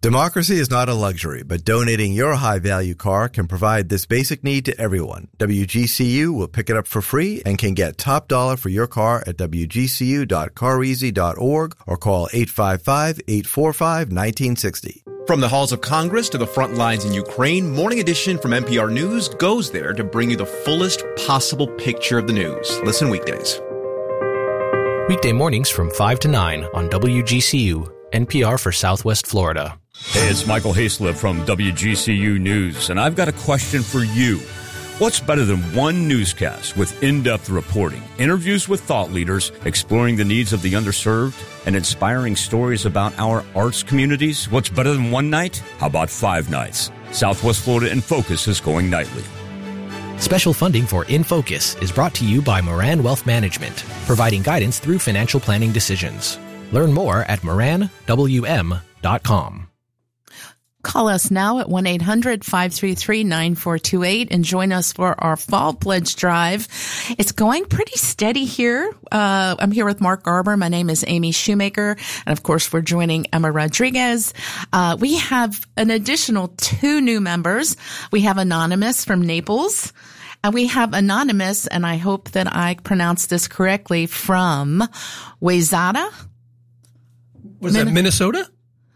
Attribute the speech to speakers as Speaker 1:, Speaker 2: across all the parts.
Speaker 1: Democracy is not a luxury, but donating your high-value car can provide this basic need to everyone. WGCU will pick it up for free and can get top dollar for your car at wgcu.careasy.org or call 855-845-1960.
Speaker 2: From the halls of Congress to the front lines in Ukraine, Morning Edition from NPR News goes there to bring you the fullest possible picture of the news. Listen weekdays.
Speaker 3: Weekday mornings from 5 to 9 on WGCU, NPR for Southwest Florida.
Speaker 4: Hey, it's Michael Hayslip from WGCU News, and I've got a question for you. What's better than one newscast with in-depth reporting, interviews with thought leaders, exploring the needs of the underserved, and inspiring stories about our arts communities? What's better than one night? How about 5 nights? Southwest Florida in Focus is going nightly.
Speaker 3: Special funding for In Focus is brought to you by Moran Wealth Management, providing guidance through financial planning decisions. Learn more at moranwm.com.
Speaker 5: Call us now at 1-800-533-9428 and join us for our Fall Pledge Drive. It's going pretty steady here. I'm here with Mark Garber. My name is Amy Shoemaker. And of course, we're joining Emma Rodriguez. We have an additional 2 new members. We have Anonymous from Naples. And we have Anonymous, and I hope that I pronounced this correctly, from Wayzata.
Speaker 6: Was that Minnesota?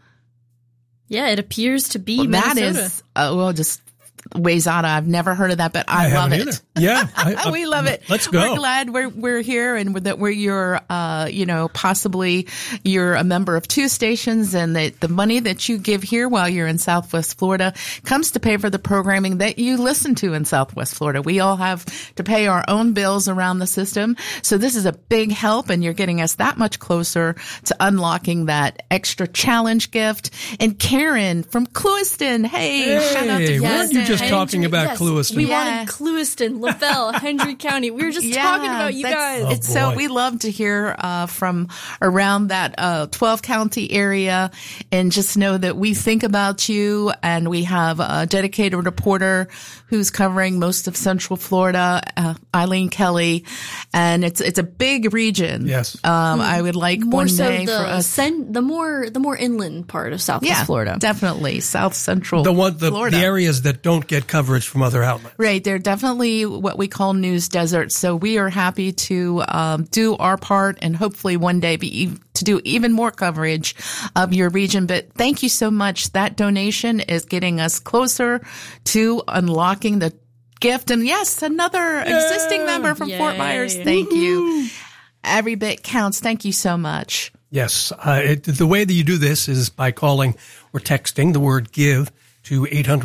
Speaker 7: Yeah, it appears to be Minnesota.
Speaker 5: That is, just Wayzata. I've never heard of that, but I love it.
Speaker 6: Either. Yeah.
Speaker 5: We love it.
Speaker 6: Let's go.
Speaker 5: We're glad we're here and that you're, possibly you're a member of 2 stations, and that the money that you give here while you're in Southwest Florida comes to pay for the programming that you listen to in Southwest Florida. We all have to pay our own bills around the system. So this is a big help, and you're getting us that much closer to unlocking that extra challenge gift. And Karen from Clewiston. Hey, shout out to
Speaker 6: weren't you just talking about
Speaker 7: yes,
Speaker 6: Clewiston?
Speaker 7: We wanted Clewiston, LaBelle, Hendry County. We were just talking about you guys.
Speaker 5: So we love to hear from around that 12 county area, and just know that we think about you, and we have a dedicated reporter who's covering most of Central Florida, Eileen Kelly, and it's a big region.
Speaker 6: Yes.
Speaker 5: I would like
Speaker 7: more
Speaker 5: one
Speaker 7: so
Speaker 5: day for us.
Speaker 7: The more inland part of Southwest Florida.
Speaker 5: Definitely South Central
Speaker 6: Florida. The areas that don't get coverage from other outlets.
Speaker 5: Right. They're definitely what we call news deserts. So we are happy to do our part, and hopefully one day to do even more coverage of your region. But thank you so much. That donation is getting us closer to unlocking the gift. And yes, another existing member from Fort Myers. Thank you. Every bit counts. Thank you so much.
Speaker 6: Yes. The way that you do this is by calling or texting the word GIVE to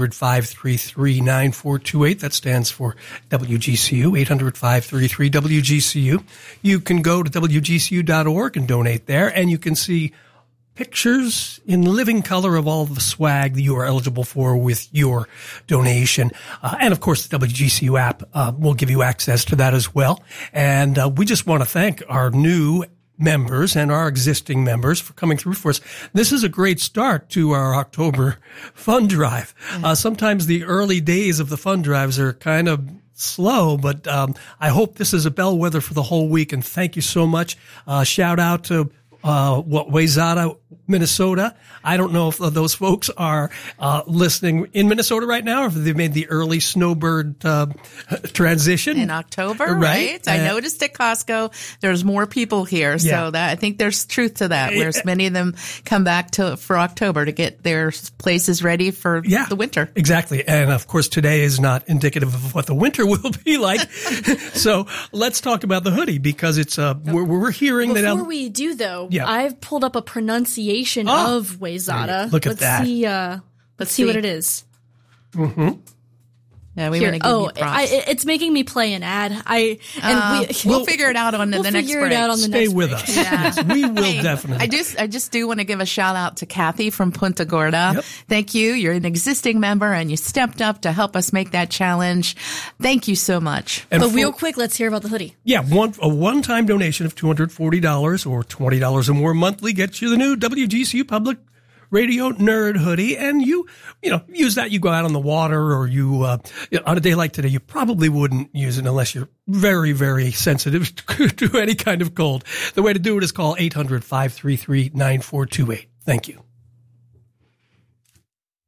Speaker 6: 800-533-9428. That stands for WGCU, 800-533-WGCU. You can go to WGCU.org and donate there, and you can see pictures in living color of all the swag that you are eligible for with your donation. And of course, the WGCU app will give you access to that as well. And we just want to thank our new members and our existing members for coming through for us. This is a great start to our October fund drive. Sometimes the early days of the fund drives are kind of slow, but I hope this is a bellwether for the whole week. And thank you so much. Shout out to Wayzata, Minnesota. I don't know if those folks are listening in Minnesota right now, or if they've made the early snowbird transition
Speaker 5: in October, right? I noticed at Costco there's more people here, so that I think there's truth to that. Whereas many of them come back for October to get their places ready for the winter.
Speaker 6: Exactly, and of course today is not indicative of what the winter will be like. So let's talk about the hoodie, because it's we're hearing that.
Speaker 7: Before we do though, I've pulled up a pronunciation of Wayzata.
Speaker 6: Look at that.
Speaker 7: Let's see what it is.
Speaker 6: Mm-hmm.
Speaker 5: Yeah, we want to give you props.
Speaker 7: It's making me play an ad.
Speaker 5: We'll figure it out on the next break.
Speaker 6: Stay with us. Yes, we will definitely.
Speaker 5: I just do want to give a shout out to Kathy from Punta Gorda.
Speaker 6: Yep.
Speaker 5: Thank you. You're an existing member, and you stepped up to help us make that challenge. Thank you so much.
Speaker 7: But real quick, let's hear about the hoodie.
Speaker 6: Yeah, a one-time donation of $240 or $20 or more monthly gets you the new WGCU Public Radio Nerd hoodie, and you use that. You go out on the water, or you on a day like today, you probably wouldn't use it unless you're very, very sensitive to any kind of cold. The way to do it is call 800-533-9428. Thank you.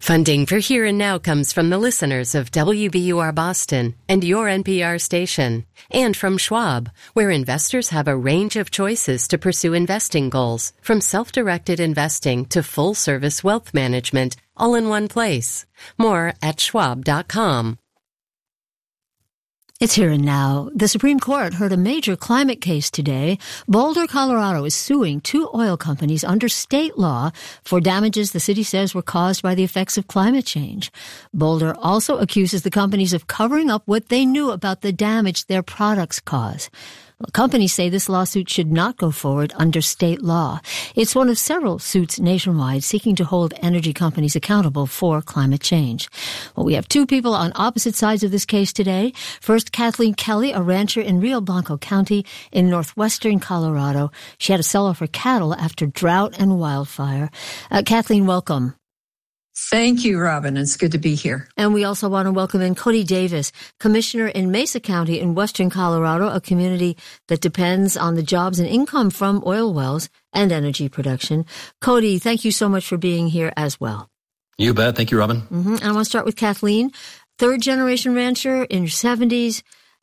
Speaker 8: Funding for Here and Now comes from the listeners of WBUR Boston and your NPR station, and from Schwab, where investors have a range of choices to pursue investing goals, from self-directed investing to full-service wealth management, all in one place. More at schwab.com.
Speaker 9: It's Here and Now. The Supreme Court heard a major climate case today. Boulder, Colorado is suing 2 oil companies under state law for damages the city says were caused by the effects of climate change. Boulder also accuses the companies of covering up what they knew about the damage their products cause. Well, companies say this lawsuit should not go forward under state law. It's one of several suits nationwide seeking to hold energy companies accountable for climate change. Well, we have 2 people on opposite sides of this case today. First, Kathleen Kelly, a rancher in Rio Blanco County in northwestern Colorado. She had to sell off her cattle after drought and wildfire. Kathleen, welcome.
Speaker 10: Thank you, Robin. It's good to be here.
Speaker 9: And we also want to welcome in Cody Davis, commissioner in Mesa County in western Colorado, a community that depends on the jobs and income from oil wells and energy production. Cody, thank you so much for being here as well.
Speaker 11: You bet. Thank you, Robin.
Speaker 9: And I want to start with Kathleen, third-generation rancher in your 70s.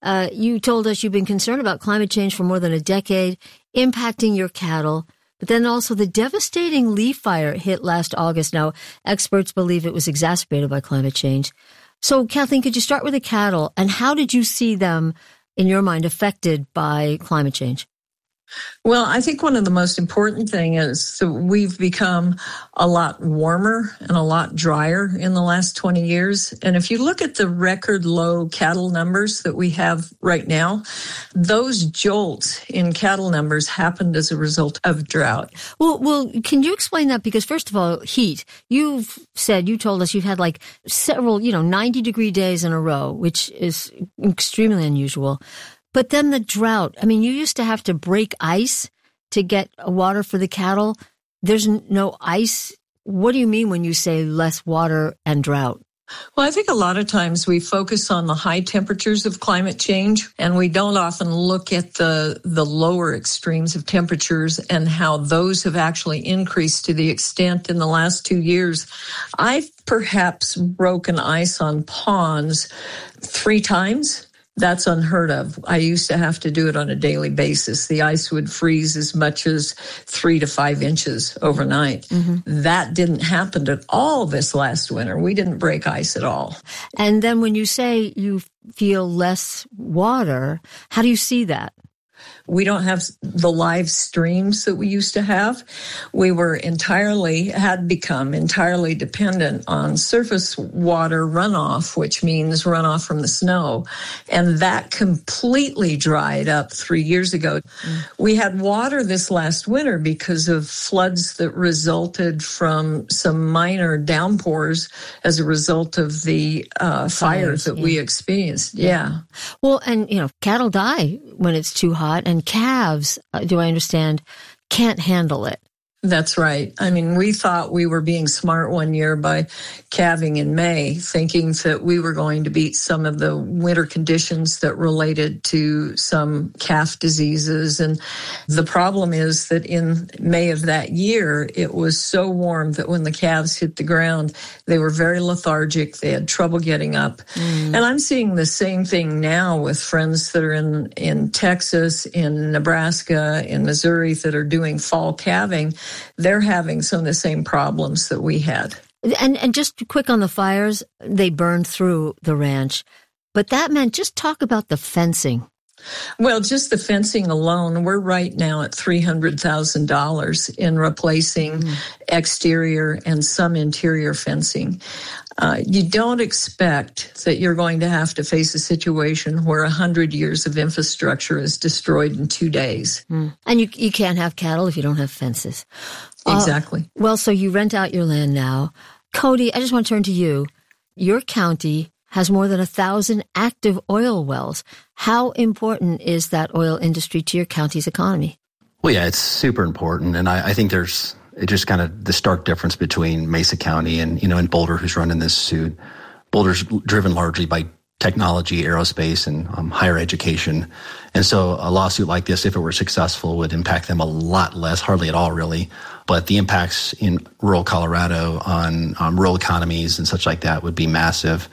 Speaker 9: You told us you've been concerned about climate change for more than a decade, impacting your cattle. But then also the devastating leaf fire hit last August. Now, experts believe it was exacerbated by climate change. So, Kathleen, could you start with the cattle, and how did you see them, in your mind, affected by climate change?
Speaker 10: Well, I think one of the most important things is that we've become a lot warmer and a lot drier in the last 20 years. And if you look at the record low cattle numbers that we have right now, those jolts in cattle numbers happened as a result of drought.
Speaker 9: Well, can you explain that? Because first of all, heat. You told us you've had like several, 90-degree days in a row, which is extremely unusual. But then the drought, I mean, you used to have to break ice to get water for the cattle. There's no ice. What do you mean when you say less water and drought?
Speaker 10: Well, I think a lot of times we focus on the high temperatures of climate change, and we don't often look at the lower extremes of temperatures and how those have actually increased to the extent in the last 2 years. I've perhaps broken ice on ponds 3 times. That's unheard of. I used to have to do it on a daily basis. The ice would freeze as much as 3 to 5 inches overnight. Mm-hmm. That didn't happen at all this last winter. We didn't break ice at all.
Speaker 9: And then when you say you feel less water, how do you see that?
Speaker 10: We don't have the live streams that we used to have. We had become entirely dependent on surface water runoff, which means runoff from the snow. And that completely dried up 3 years ago. We had water this last winter because of floods that resulted from some minor downpours as a result of the fires that we experienced. Yeah.
Speaker 9: Well, and, cattle die when it's too hot, and calves, do I understand, can't handle it.
Speaker 10: That's right. I mean, we thought we were being smart one year by calving in May, thinking that we were going to beat some of the winter conditions that related to some calf diseases. And the problem is that in May of that year, it was so warm that when the calves hit the ground, they were very lethargic. They had trouble getting up. And I'm seeing the same thing now with friends that are in Texas, in Nebraska, in Missouri that are doing fall calving. They're having some of the same problems that we had.
Speaker 9: And just quick on the fires, they burned through the ranch. But that meant, just talk about the fencing.
Speaker 10: Well, just the fencing alone, we're right now at $300,000 in replacing exterior and some interior fencing. You don't expect that you're going to have to face a situation where 100 years of infrastructure is destroyed in 2 days.
Speaker 9: And you can't have cattle if you don't have fences.
Speaker 10: Exactly.
Speaker 9: Well, so you rent out your land now. Cody, I just want to turn to you. Your county has more than 1,000 active oil wells. How important is that oil industry to your county's economy?
Speaker 11: Well, yeah, it's super important. And I think there's just kind of the stark difference between Mesa County and Boulder, who's running this suit. Boulder's driven largely by technology, aerospace, and higher education. And so a lawsuit like this, if it were successful, would impact them a lot less, hardly at all, really. But the impacts in rural Colorado on rural economies and such like that would be massive.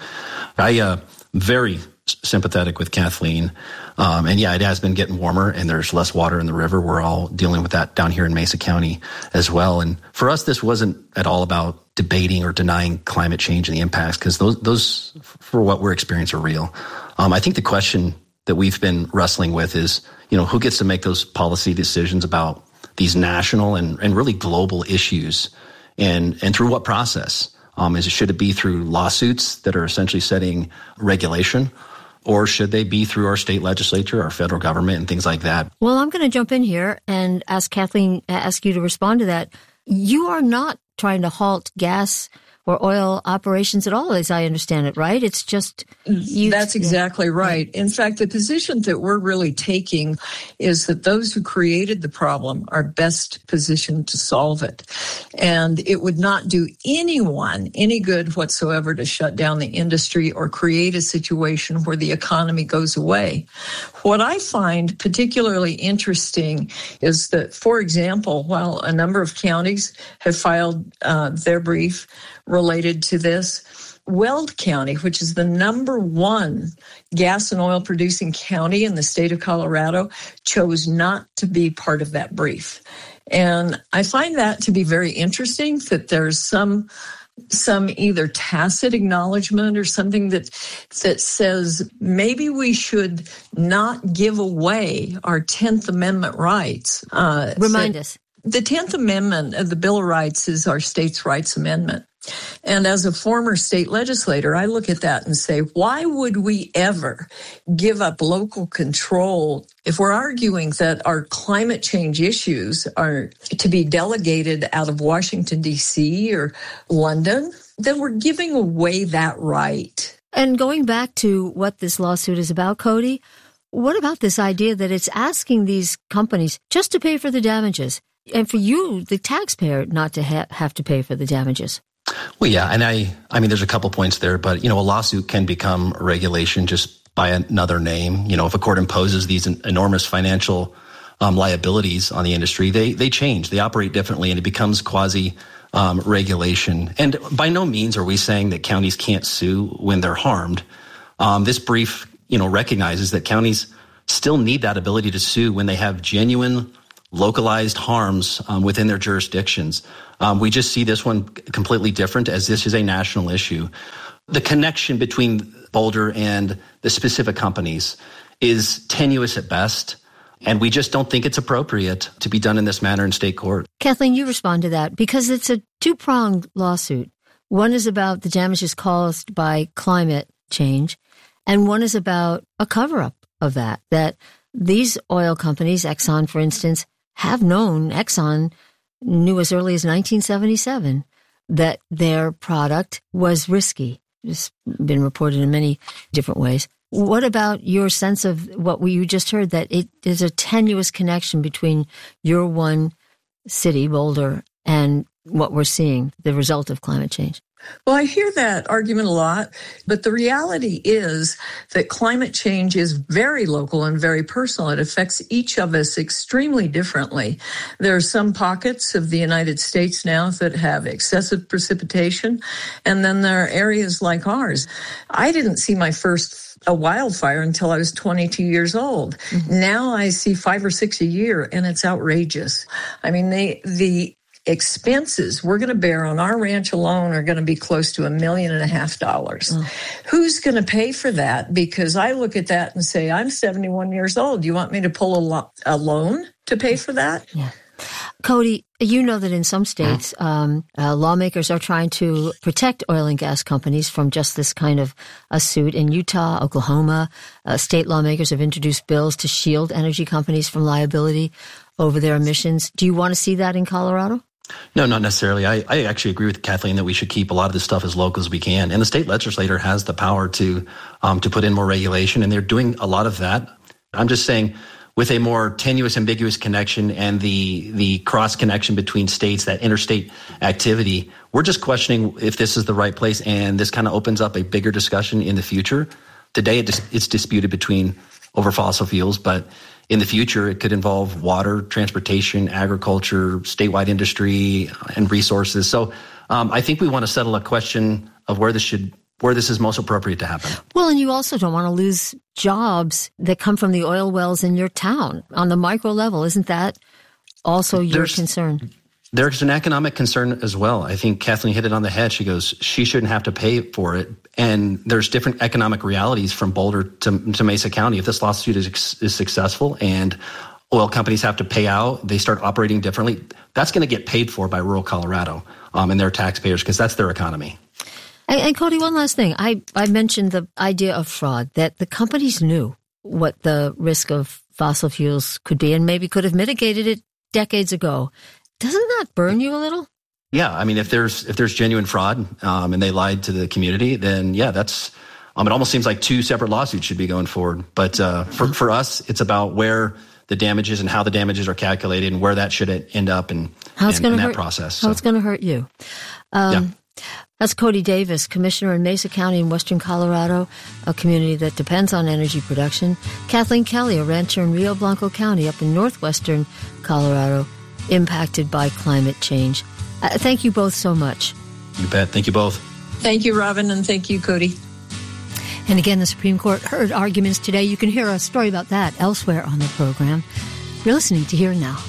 Speaker 11: I very sympathetic with Kathleen. And yeah, it has been getting warmer and there's less water in the river. We're all dealing with that down here in Mesa County as well. And for us, this wasn't at all about debating or denying climate change and the impacts, because those, for what we're experiencing, are real. I think the question that we've been wrestling with is, who gets to make those policy decisions about these national and really global issues, and through what process? Should it be through lawsuits that are essentially setting regulation, or should they be through our state legislature, our federal government, and things like that?
Speaker 9: Well, I'm going to jump in here and ask you to respond to that. You are not trying to halt gas or oil operations at all, as I understand it, right? It's just
Speaker 10: That's exactly right. In fact, the position that we're really taking is that those who created the problem are best positioned to solve it. And it would not do anyone any good whatsoever to shut down the industry or create a situation where the economy goes away. What I find particularly interesting is that, for example, while a number of counties have filed their brief related to this, Weld County, which is the number one gas and oil producing county in the state of Colorado, chose not to be part of that brief. And I find that to be very interesting, that there's some either tacit acknowledgement or something that says maybe we should not give away our 10th Amendment rights.
Speaker 9: Remind us.
Speaker 10: The 10th Amendment of the Bill of Rights is our state's rights amendment. And as a former state legislator, I look at that and say, why would we ever give up local control if we're arguing that our climate change issues are to be delegated out of Washington, D.C. or London? Then we're giving away that right.
Speaker 9: And going back to what this lawsuit is about, Cody, what about this idea that it's asking these companies just to pay for the damages, and for you, the taxpayer, not to have to pay for the damages?
Speaker 11: Well, yeah, and I mean, there's a couple points there, but, a lawsuit can become a regulation just by another name. If a court imposes these enormous financial liabilities on the industry, they change, they operate differently, and it becomes quasi regulation. And by no means are we saying that counties can't sue when they're harmed. This brief, recognizes that counties still need that ability to sue when they have genuine localized harms within their jurisdictions. We just see this one completely different, as this is a national issue. The connection between Boulder and the specific companies is tenuous at best, and we just don't think it's appropriate to be done in this manner in state court.
Speaker 9: Kathleen, you respond to that, because it's a two-pronged lawsuit. One is about the damages caused by climate change, and one is about a cover-up of that these oil companies, Exxon, for instance, Exxon knew as early as 1977 that their product was risky. It's been reported in many different ways. What about your sense of what you just heard, that it is a tenuous connection between your one city, Boulder, and what we're seeing, the result of climate change?
Speaker 10: Well, I hear that argument a lot, but the reality is that climate change is very local and very personal. It affects each of us extremely differently. There are some pockets of the United States now that have excessive precipitation, and then there are areas like ours. I didn't see my first wildfire until I was 22 years old. Mm-hmm. Now I see 5 or 6 a year, and it's outrageous. I mean, the expenses we're going to bear on our ranch alone are going to be close to $1.5 million. Who's going to pay for that? Because I look at that and say, I'm 71 years old. You want me to pull a loan to pay for that?
Speaker 9: Yeah. Cody, you know that in some states, lawmakers are trying to protect oil and gas companies from just this kind of a suit. In Utah, Oklahoma, state lawmakers have introduced bills to shield energy companies from liability over their emissions. Do you want to see that in Colorado?
Speaker 11: No, not necessarily. I actually agree with Kathleen that we should keep a lot of this stuff as local as we can. And the state legislature has the power to put in more regulation, and they're doing a lot of that. I'm just saying, with a more tenuous, ambiguous connection and the cross connection between states, that interstate activity, we're just questioning if this is the right place. And this kind of opens up a bigger discussion in the future today it's disputed over fossil fuels, but in the future it could involve water, transportation, agriculture, statewide industry, and resources. So I think we want to settle a question of where this is most appropriate to happen.
Speaker 9: Well, and you also don't want to lose jobs that come from the oil wells in your town on the micro level. Isn't that also your concern?
Speaker 11: There's an economic concern as well. I think Kathleen hit it on the head. She goes, she shouldn't have to pay for it. And there's different economic realities from Boulder to Mesa County. If this lawsuit is successful and oil companies have to pay out, they start operating differently, that's going to get paid for by rural Colorado and their taxpayers, because that's their economy.
Speaker 9: And Cody, one last thing. I mentioned the idea of fraud, that the companies knew what the risk of fossil fuels could be and maybe could have mitigated it decades ago. Doesn't that burn you a little?
Speaker 11: Yeah, I mean, if there's genuine fraud and they lied to the community, then yeah, that's it almost seems like two separate lawsuits should be going forward. But for us, it's about where the damages and how the damages are calculated and where that should end up in that process.
Speaker 9: How it's going to hurt you. That's Cody Davis, Commissioner in Mesa County in western Colorado, a community that depends on energy production. Kathleen Kelly, a rancher in Rio Blanco County up in northwestern Colorado, impacted by climate change. Thank you both so much.
Speaker 11: You bet. Thank you both.
Speaker 10: Thank you, Robin, and thank you, Cody.
Speaker 9: And again, the Supreme Court heard arguments today. You can hear a story about that elsewhere on the program. You're listening to Here and Now.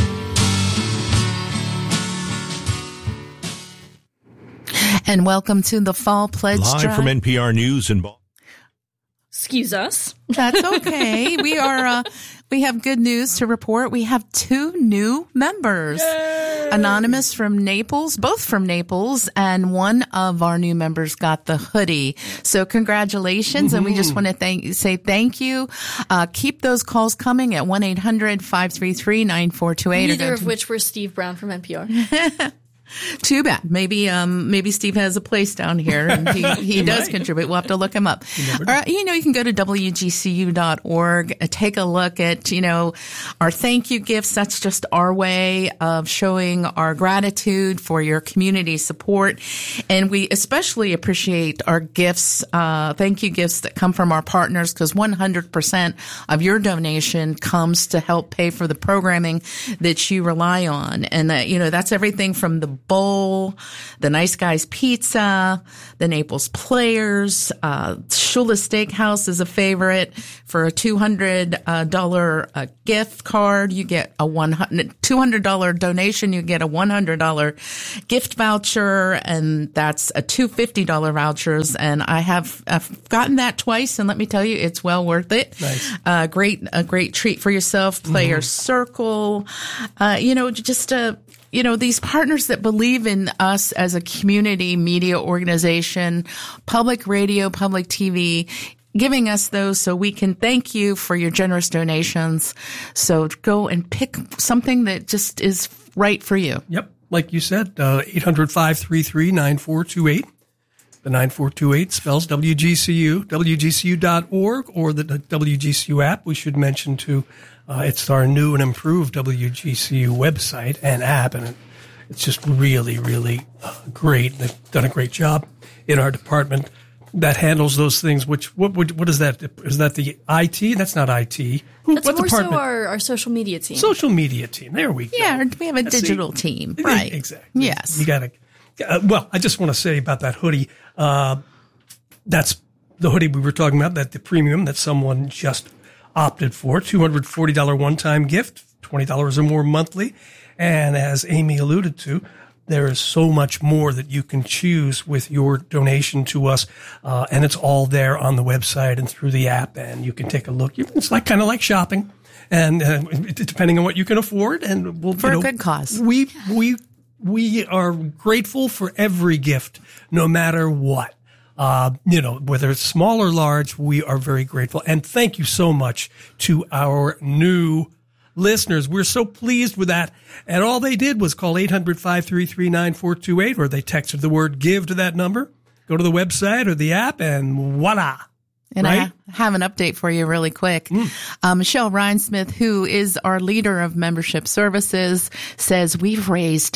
Speaker 5: And welcome to the Fall Pledge
Speaker 12: Live
Speaker 5: Drive.
Speaker 12: from NPR News in Boston.
Speaker 7: Excuse us.
Speaker 5: That's okay. We have good news to report. We have 2 new members. Yay! Anonymous from Naples, both from Naples, and one of our new members got the hoodie. So congratulations. And we just want to say thank you. Keep those calls coming at 1-800-533-9428.
Speaker 7: Neither of which were Steve Brown from NPR.
Speaker 5: Too bad. Maybe Steve has a place down here and he does contribute. We'll have to look him up. You can go to WGCU.org, take a look at, our thank you gifts. That's just our way of showing our gratitude for your community support. And we especially appreciate our gifts, thank you gifts that come from our partners, because 100% of your donation comes to help pay for the programming that you rely on. And that's everything from the Bowl, the Nice Guys Pizza, the Naples Players, Shula Steakhouse is a favorite. For a $200 gift card, you get a $200 donation, you get a $100 gift voucher, and that's a $250 vouchers. And I've gotten that twice, and let me tell you, it's well worth it. Nice. A great treat for yourself. Player Circle, these partners that believe in us as a community media organization, public radio, public TV, giving us those so we can thank you for your generous donations. So go and pick something that just is right for you.
Speaker 6: Yep. Like you said, 800-533-9428. The 9428 spells WGCU, WGCU.org, or the WGCU app. We should mention, too, it's our new and improved WGCU website and app, and it's just really, really great. They've done a great job in our department that handles those things. What is that? Is that the IT? That's not IT.
Speaker 7: That's what more department? So our social media team.
Speaker 6: Social media team. There we go.
Speaker 5: Yeah, we have a digital team. Right.
Speaker 6: Exactly.
Speaker 5: Yes.
Speaker 6: You got to. Well, I just want to say about that hoodie. That's the hoodie we were talking about, that the premium that someone just opted for, $240 one-time gift, $20 or more monthly. And as Amy alluded to, there is so much more that you can choose with your donation to us. And it's all there on the website and through the app, and you can take a look. It's kind of like shopping, and depending on what you can afford. And
Speaker 5: for a good cause.
Speaker 6: We are grateful for every gift, no matter what. Whether it's small or large, we are very grateful. And thank you so much to our new listeners. We're so pleased with that. And all they did was call 800-533-9428, or they texted the word give to that number, go to the website or the app, and voila.
Speaker 5: And right? I have an update for you really quick. Michelle Rhinesmith, who is our leader of membership services, says we've raised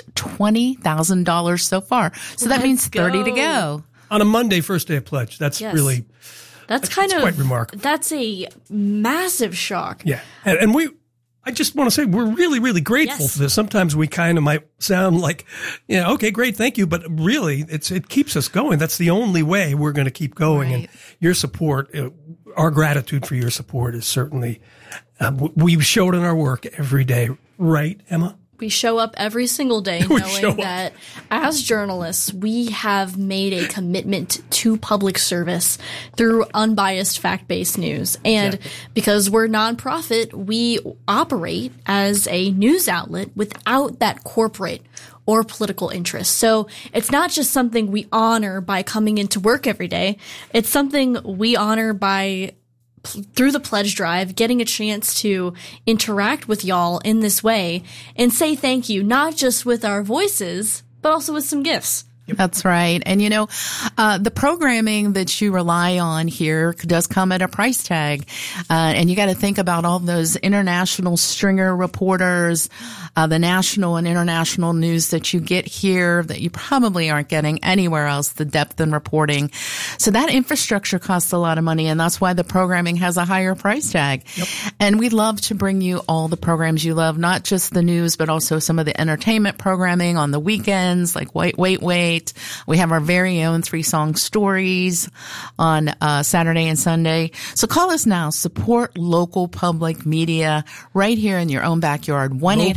Speaker 5: $20,000 so far. So that means 30 to go.
Speaker 6: On a Monday, first day of pledge. That's really
Speaker 7: That's
Speaker 6: quite remarkable.
Speaker 7: That's a massive shock.
Speaker 6: Yeah. And I just want to say we're really, really grateful for this. Sometimes we kind of might sound like, okay, great, thank you. But really, it keeps us going. That's the only way we're going to keep going. Right. And your support, our gratitude for your support is certainly, we show it in our work every day. Right, Emma?
Speaker 7: We show up every single day knowing that as journalists, we have made a commitment to public service through unbiased fact-based news. And because we're nonprofit, we operate as a news outlet without that corporate or political interest. So it's not just something we honor by coming into work every day. It's something we honor by through the pledge drive, getting a chance to interact with y'all in this way and say thank you, not just with our voices, but also with some gifts.
Speaker 5: That's right. And the programming that you rely on here does come at a price tag. And you got to think about all those international stringer reporters, the national and international news that you get here that you probably aren't getting anywhere else, the depth in reporting. So that infrastructure costs a lot of money, and that's why the programming has a higher price tag. Yep. And we love to bring you all the programs you love, not just the news, but also some of the entertainment programming on the weekends, like Wait. We have our very own 3-song stories on Saturday and Sunday. So call us now. Support local public media right here in your own backyard.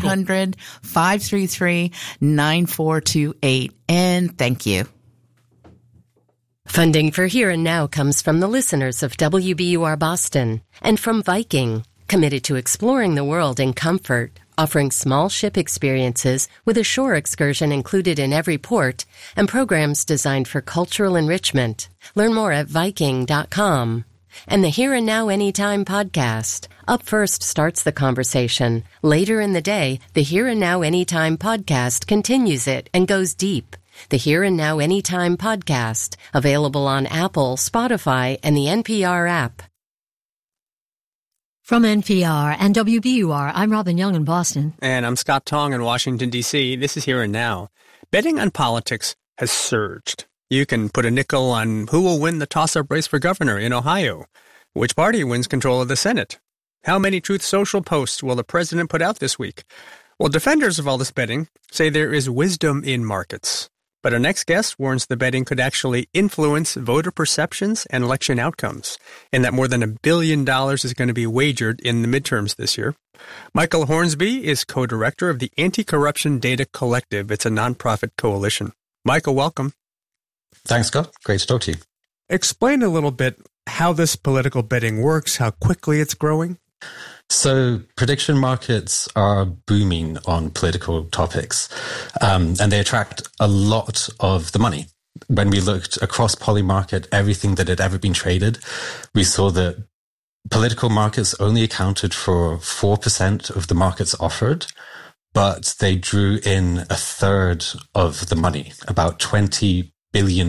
Speaker 5: 1-800-533-9428. And thank you.
Speaker 8: Funding for Here and Now comes from the listeners of WBUR Boston and from Viking, committed to exploring the world in comfort, offering small ship experiences with a shore excursion included in every port and programs designed for cultural enrichment. Learn more at Viking.com. And the Here and Now Anytime podcast. Up first starts the conversation. Later in the day, the Here and Now Anytime podcast continues it and goes deep. The Here and Now Anytime podcast, available on Apple, Spotify, and the NPR app.
Speaker 9: From NPR and WBUR, I'm Robin Young in Boston.
Speaker 12: And I'm Scott Tong in Washington, D.C. This is Here and Now. Betting on politics has surged. You can put a nickel on who will win the toss-up race for governor in Ohio, which party wins control of the Senate, how many Truth Social posts will the president put out this week. Well, defenders of all this betting say there is wisdom in markets. But our next guest warns the betting could actually influence voter perceptions and election outcomes, and that more than $1 billion is going to be wagered in the midterms this year. Michael Hornsby is co-director of the Anti-Corruption Data Collective. It's a nonprofit coalition. Michael, welcome.
Speaker 13: Thanks, Scott. Great to talk to you.
Speaker 12: Explain a little bit how this political betting works, how quickly it's growing.
Speaker 13: So prediction markets are booming on political topics, and they attract a lot of the money. When we looked across Polymarket, everything that had ever been traded, we saw that political markets only accounted for 4% of the markets offered, but they drew in a third of the money, about $20 billion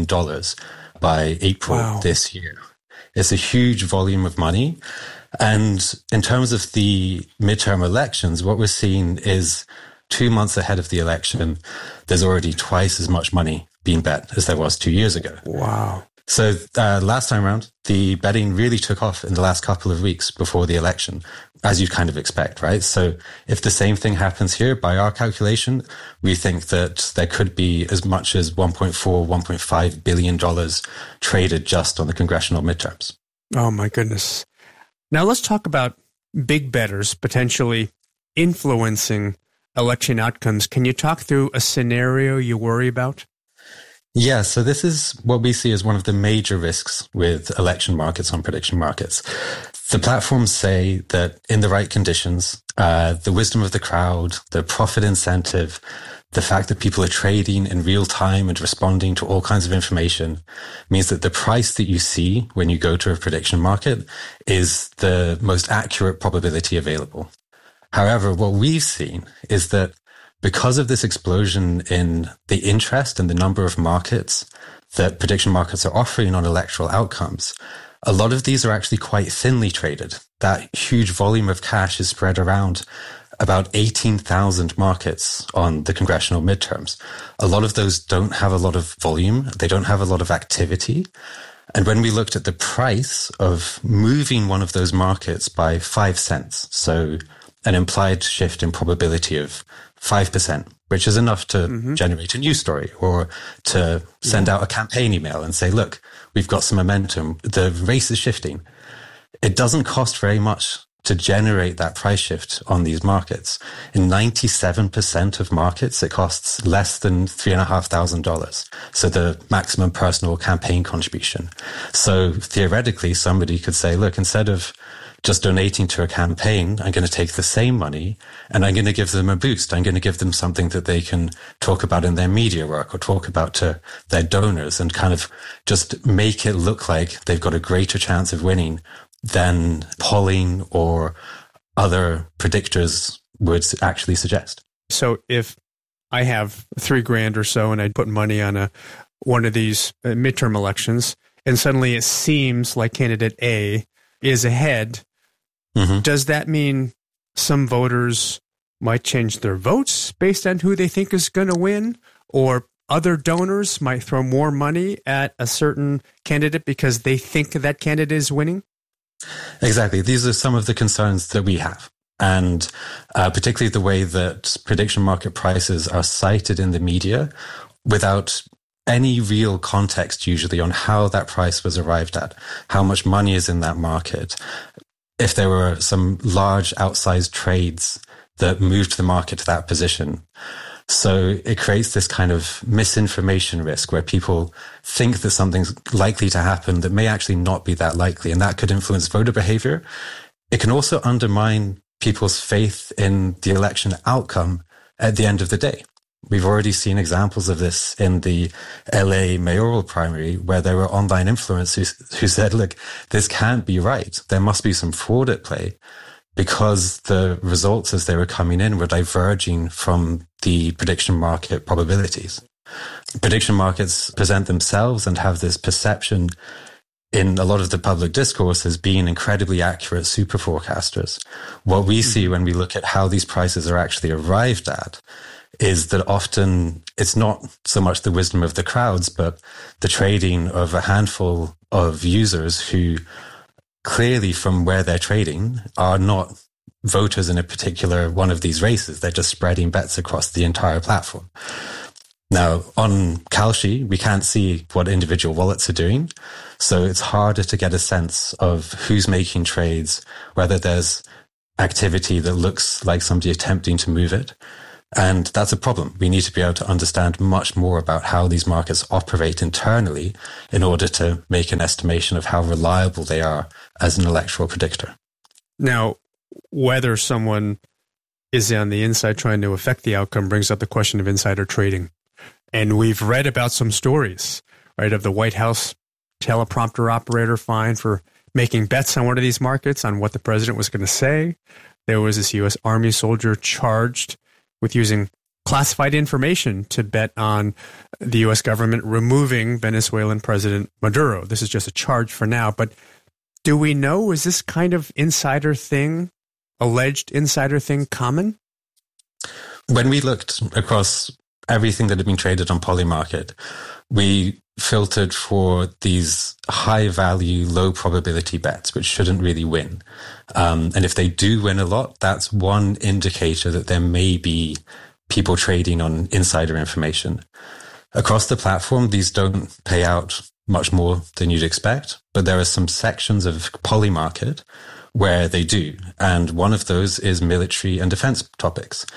Speaker 13: by April this year. It's a huge volume of money. And in terms of the midterm elections, what we're seeing is 2 months ahead of the election, there's already twice as much money being bet as there was 2 years ago.
Speaker 12: Wow.
Speaker 13: So last time around, the betting really took off in the last couple of weeks before the election, as you'd kind of expect, right? So if the same thing happens here, by our calculation, we think that there could be as much as $1.5 billion traded just on the congressional midterms.
Speaker 12: Oh, my goodness. Now let's talk about big bettors potentially influencing election outcomes. Can you talk through a scenario you worry about?
Speaker 13: Yeah, so this is what we see as one of the major risks with election markets on prediction markets. The platforms say that in the right conditions, the wisdom of the crowd, the profit incentive, the fact that people are trading in real time and responding to all kinds of information means that the price that you see when you go to a prediction market is the most accurate probability available. However, what we've seen is that because of this explosion in the interest and the number of markets that prediction markets are offering on electoral outcomes, a lot of these are actually quite thinly traded. That huge volume of cash is spread around about 18,000 markets on the congressional midterms. A lot of those don't have a lot of volume. They don't have a lot of activity. And when we looked at the price of moving one of those markets by 5 cents, so an implied shift in probability of 5%, which is enough to generate a news story or to send out a campaign email and say, look, we've got some momentum. The race is shifting. It doesn't cost very much to generate that price shift on these markets. In 97% of markets, it costs less than $3,500. So the maximum personal campaign contribution. So theoretically, somebody could say, look, instead of just donating to a campaign, I'm going to take the same money and I'm going to give them a boost. I'm going to give them something that they can talk about in their media work or talk about to their donors and kind of just make it look like they've got a greater chance of winning than polling or other predictors would actually suggest.
Speaker 12: So if I have $3,000 or so and I put money on one of these midterm elections and suddenly it seems like candidate A is ahead, does that mean some voters might change their votes based on who they think is going to win, or other donors might throw more money at a certain candidate because they think that candidate is winning?
Speaker 13: Exactly. These are some of the concerns that we have. And particularly the way that prediction market prices are cited in the media without any real context usually on how that price was arrived at, how much money is in that market, if there were some large outsized trades that moved the market to that position. So it creates this kind of misinformation risk where people think that something's likely to happen that may actually not be that likely, and that could influence voter behavior. It can also undermine people's faith in the election outcome at the end of the day. We've already seen examples of this in the LA mayoral primary where there were online influencers who said, look, this can't be right. There must be some fraud at play, because the results as they were coming in were diverging from the prediction market probabilities. Prediction markets present themselves and have this perception in a lot of the public discourse as being incredibly accurate super forecasters. What we see when we look at how these prices are actually arrived at is that often it's not so much the wisdom of the crowds, but the trading of a handful of users who clearly from where they're trading are not voters in a particular one of these races. They're just spreading bets across the entire platform. Now, on Kalshi, we can't see what individual wallets are doing. So it's harder to get a sense of who's making trades, whether there's activity that looks like somebody attempting to move it. And that's a problem. We need to be able to understand much more about how these markets operate internally in order to make an estimation of how reliable they are as an electoral predictor.
Speaker 12: Now, whether someone is on the inside trying to affect the outcome brings up the question of insider trading. And we've read about some stories, right, of the White House teleprompter operator fined for making bets on one of these markets on what the president was going to say. There was this U.S. Army soldier charged with using classified information to bet on the U.S. government removing Venezuelan President Maduro. This is just a charge for now, but do we know, is this kind of insider thing, alleged insider thing, common?
Speaker 13: When we looked across everything that had been traded on Polymarket, we filtered for these high value, low probability bets, which shouldn't really win. And if they do win a lot, that's one indicator that there may be people trading on insider information. Across the platform, these don't pay out much more than you'd expect, but there are some sections of Polymarket where they do. And one of those is military and defense topics.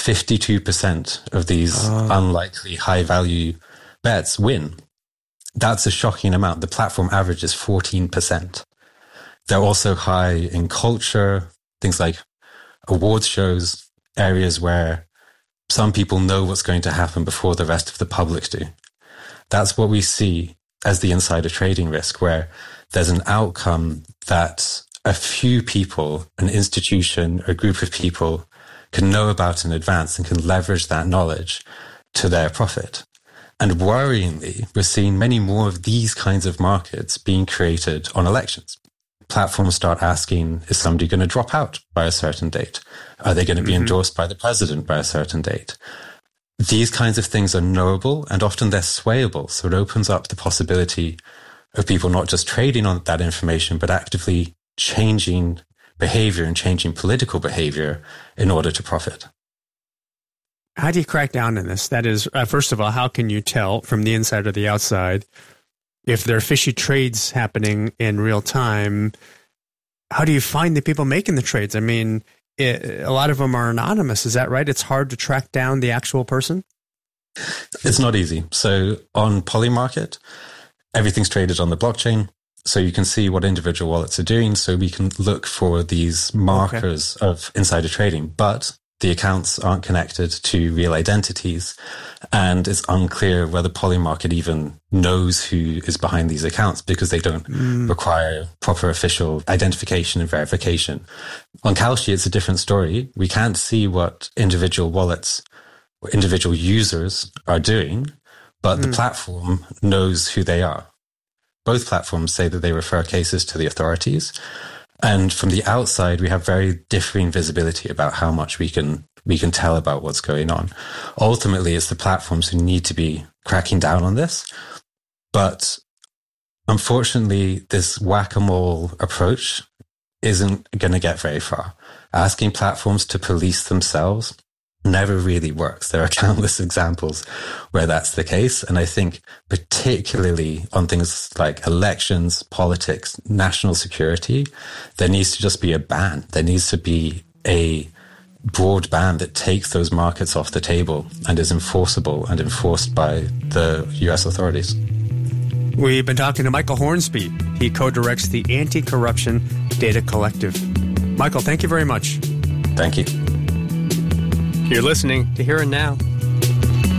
Speaker 13: 52% of these unlikely high value bets win. That's a shocking amount. The platform average is 14%. They're also high in culture, things like awards shows, areas where some people know what's going to happen before the rest of the public do. That's what we see as the insider trading risk, where there's an outcome that a few people, an institution, a group of people can know about in advance and can leverage that knowledge to their profit. And worryingly, we're seeing many more of these kinds of markets being created on elections. Platforms start asking, is somebody going to drop out by a certain date? Are they going to be endorsed by the president by a certain date? These kinds of things are knowable and often they're swayable. So it opens up the possibility of people not just trading on that information, but actively changing behavior and changing political behavior in order to profit.
Speaker 12: How do you crack down on this? That is, first of all, how can you tell from the inside or the outside if there are fishy trades happening in real time? How do you find the people making the trades? I mean, a lot of them are anonymous. Is that right? It's hard to track down the actual person?
Speaker 13: It's not easy. So on Polymarket, everything's traded on the blockchain. So you can see what individual wallets are doing. So we can look for these markers of insider trading. But the accounts aren't connected to real identities. And it's unclear whether Polymarket even knows who is behind these accounts because they don't require proper official identification and verification. On Kalshi, it's a different story. We can't see what individual wallets or individual users are doing, but the platform knows who they are. Both platforms say that they refer cases to the authorities. And from the outside, we have very differing visibility about how much we can tell about what's going on. Ultimately, it's the platforms who need to be cracking down on this. But unfortunately, this whack-a-mole approach isn't going to get very far. Asking platforms to police themselves never really works. There are countless examples where that's the case. And I think particularly on things like elections, politics, national security, there needs to just be a ban. There needs to be a broad ban that takes those markets off the table and is enforceable and enforced by the US authorities.
Speaker 12: We've been talking to Michael Hornsby. He co-directs the Anti-Corruption Data Collective. Michael, thank you very much.
Speaker 13: Thank you.
Speaker 12: You're listening to Here and Now.